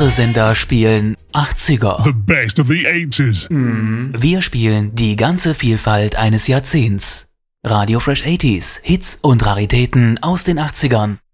Andere Sender spielen 80er. The best of the 80s. Wir spielen die ganze Vielfalt eines Jahrzehnts. Radio Fresh 80s, Hits und Raritäten aus den 80ern.